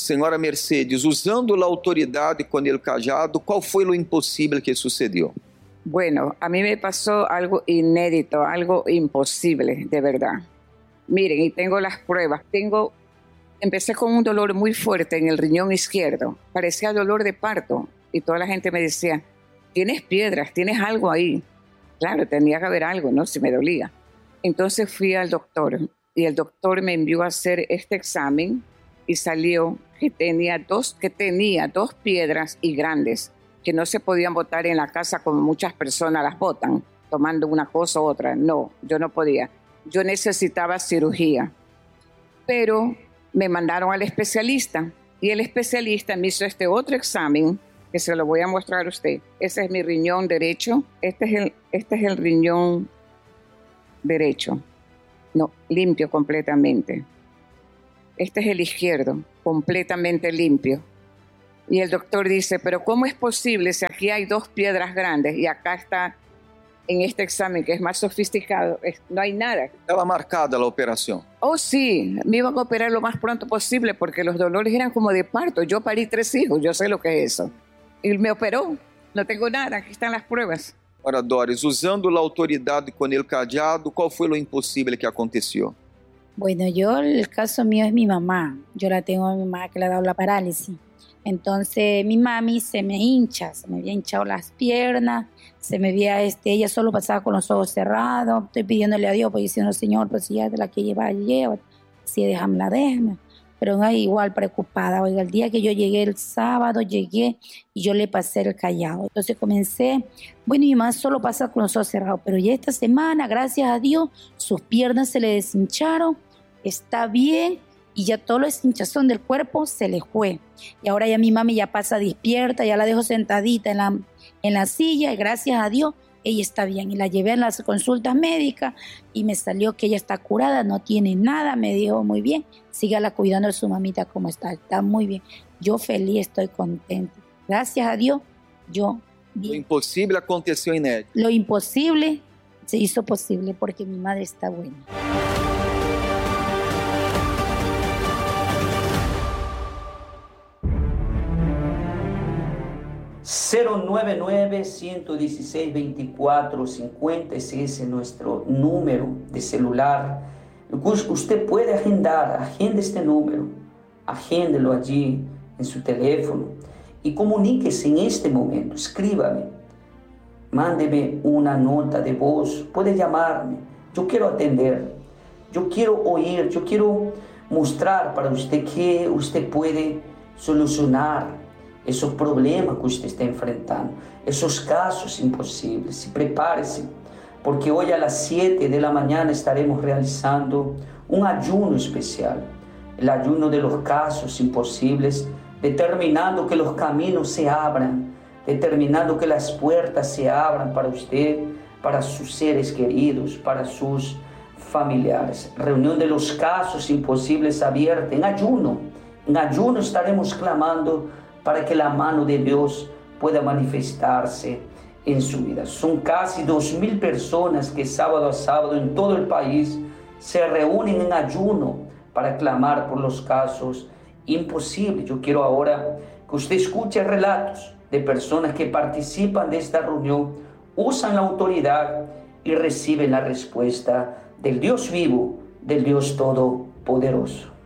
Senhora Mercedes, usando a autoridade com el cajado, qual foi o impossível que sucedeu? Bueno, a mí me pasó algo inédito, algo imposible, de verdad. Miren, y tengo las pruebas. Empecé con un dolor muy fuerte en el riñón izquierdo. Parecía dolor de parto. Y toda la gente me decía, tienes piedras, tienes algo ahí. Claro, tenía que haber algo, ¿no? Si me dolía. Entonces fui al doctor y el doctor me envió a hacer este examen y salió que tenía dos piedras y grandes que no se podían botar en la casa como muchas personas las botan, tomando una cosa u otra. No, yo no podía. Yo necesitaba cirugía. Pero me mandaron al especialista y el especialista me hizo este otro examen que se lo voy a mostrar a usted. Ese es mi riñón derecho. Este es el riñón derecho. No, limpio completamente. Este es el izquierdo, completamente limpio. Y el doctor dice, pero ¿cómo es posible si aquí hay dos piedras grandes y acá está, en este examen que es más sofisticado, no hay nada? Estava marcada a operação? Oh, sí, me iban a operar lo más pronto posible porque los dolores eran como de parto. Yo parí 3 hijos, yo sé lo que es eso. Y me operó, no tengo nada, aquí están las pruebas. Ora, Doris, usando a autoridade com el cajado, qual foi o impossível que aconteceu? Bueno, el caso mío es mi mamá. Yo la tengo a mi mamá que le ha dado la parálisis. Entonces mi mami se me había hinchado las piernas, se me veía, ella solo pasaba con los ojos cerrados. Estoy pidiéndole a Dios, pues diciendo, Señor, pues si ya te la que llevar, lleva, si déjame. Pero igual preocupada. Oiga, el día que yo llegué el sábado, y yo le pasé el callado. Entonces comencé, bueno, mi mamá solo pasa con los ojos cerrados, pero ya esta semana, gracias a Dios, sus piernas se le deshincharon, está bien, y ya todo la deshinchazón del cuerpo se le fue. Y ahora ya mi mami ya pasa despierta, ya la dejo sentadita en la silla, y gracias a Dios, ella está bien. Y la llevé a las consultas médicas y me salió que ella está curada, no tiene nada, me dijo muy bien, sígala cuidando de su mamita como está muy bien. Yo feliz, estoy contenta. Gracias a Dios, yo bien. Lo impossível aconteceu inédito. Lo imposible se hizo posible porque mi madre está buena. (099-116-2450), ese es nuestro número de celular. Usted puede agende este número, agéndelo allí en su teléfono y comuníquese en este momento, escríbame, mándeme una nota de voz, puede llamarme, yo quiero atender, yo quiero oír, yo quiero mostrar para usted que usted puede solucionar esos problemas que usted está enfrentando, esos casos imposibles. Y prepárese, porque hoy a las 7 de la mañana estaremos realizando un ayuno especial, el ayuno de los casos imposibles, determinando que los caminos se abran, determinando que las puertas se abran para usted, para sus seres queridos, para sus familiares. Reunión de los casos imposibles abierta en ayuno. En ayuno estaremos clamando para que la mano de Dios pueda manifestarse en su vida. Son casi 2,000 personas que sábado a sábado en todo el país se reúnen en ayuno para clamar por los casos imposibles. Yo quiero ahora que usted escuche relatos de personas que participan de esta reunión, usan la autoridad y reciben la respuesta del Dios vivo, del Dios todopoderoso.